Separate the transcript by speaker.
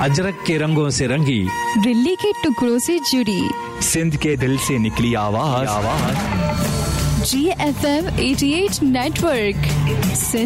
Speaker 1: अजरक के रंगों से रंगी,
Speaker 2: दिल्ली के टुकड़ों से जुड़ी,
Speaker 3: सिंध के दिल से निकली आवाज
Speaker 2: GFM 88 नेटवर्क।